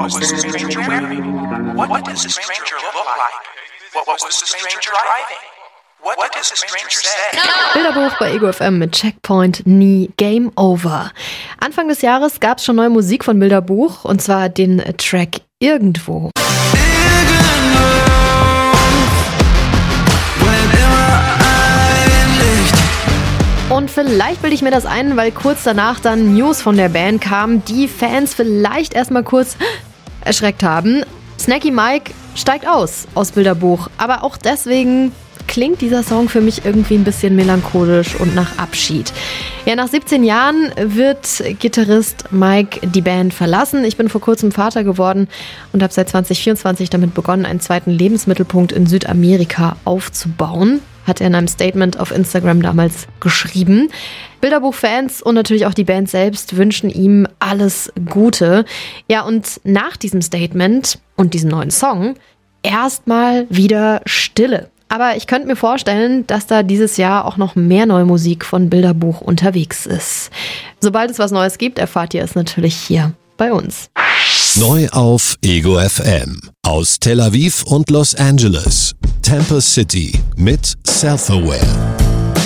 was the stranger wearing? What does the stranger look like? What was the stranger driving? What does the stranger say? Bilderbuch bei Ego FM mit Checkpoint, nie Game Over. Anfang des Jahres gab es schon neue Musik von Bilderbuch, und zwar den Track Irgendwo. Und vielleicht bilde ich mir das ein, weil kurz danach dann News von der Band kamen, die Fans vielleicht erstmal kurz erschreckt haben. Snacky Mike steigt aus Bilderbuch, aber auch deswegen klingt dieser Song für mich irgendwie ein bisschen melancholisch und nach Abschied. Ja, nach 17 Jahren wird Gitarrist Mike die Band verlassen. Ich bin vor kurzem Vater geworden und habe seit 2024 damit begonnen, einen zweiten Lebensmittelpunkt in Südamerika aufzubauen, hat er in einem Statement auf Instagram damals geschrieben. Bilderbuch-Fans und natürlich auch die Band selbst wünschen ihm alles Gute. Ja, und nach diesem Statement und diesem neuen Song erstmal wieder Stille. Aber ich könnte mir vorstellen, dass da dieses Jahr auch noch mehr neue Musik von Bilderbuch unterwegs ist. Sobald es was Neues gibt, erfahrt ihr es natürlich hier bei uns. Neu auf Ego FM. Aus Tel Aviv und Los Angeles. Tampa City mit Self-Aware.